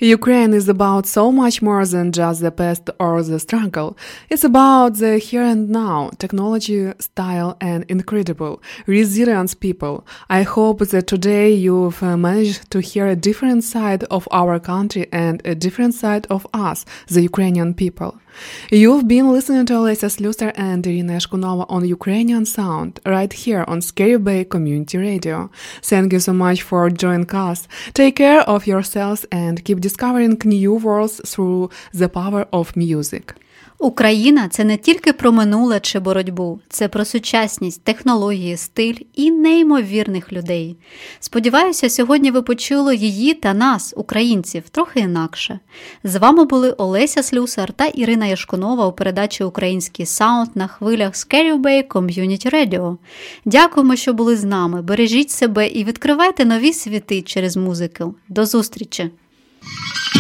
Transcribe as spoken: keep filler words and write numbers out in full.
Ukraine is about so much more than just the past or the struggle. It's about the here and now, technology, style, and incredible, resilient people. I hope that today you've managed to hear a different side of our country and a different side of us, the Ukrainian people. You've been listening to Olesya Slusar and Irina Shkunova on Ukrainian Sound, right here on Scary Bay Community Radio. Thank you so much for joining us. Take care of yourselves and keep discovering new worlds through the power of music. Україна – це не тільки про минуле чи боротьбу, це про сучасність, технології, стиль і неймовірних людей. Сподіваюся, сьогодні ви почули її та нас, українців, трохи інакше. З вами були Олеся Слюсар та Ірина Яшкунова у передачі «Український саунд» на хвилях Scary Bay Community Radio. Дякуємо, що були з нами, бережіть себе і відкривайте нові світи через музику. До зустрічі!